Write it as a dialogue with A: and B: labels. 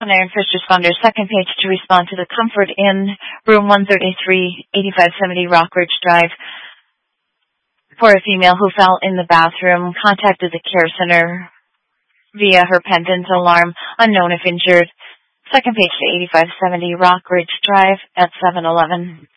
A: Iron First Responders, second page to respond to the Comfort Inn, room 133, 8570 Rockridge Drive. For a female who fell in the bathroom, contacted the care center via her pendant alarm, unknown if injured. Second page to 8570 Rockridge Drive at 711.